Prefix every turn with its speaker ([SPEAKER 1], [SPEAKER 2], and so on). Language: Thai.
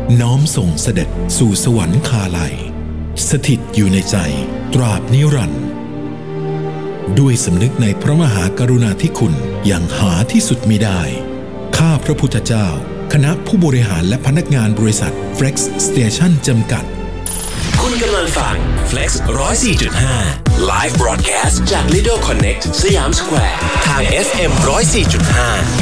[SPEAKER 1] น้อมส่งเสด็จสู่สวรรคาลัยสถิตอยู่ในใจตราบนิรันดร์ด้วยสำนึกในพระมหากรุณาธิคุณอย่างหาที่สุดมิได้ข้าพระพุทธเจ้าคณะผู้บริหารและพนักงานบริษัท Flex Station จำกัด
[SPEAKER 2] คุณกำลังฟัง Flex 104.5 Live Broadcast จาก Lido Connect สยามสแควร์ทาง FM 104.5